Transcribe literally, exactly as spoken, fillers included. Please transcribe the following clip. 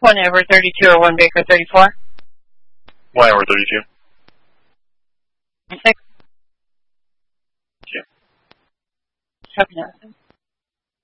one over thirty-two or one Baker thirty-four. one over thirty-two. Six. Thank you. Copy that.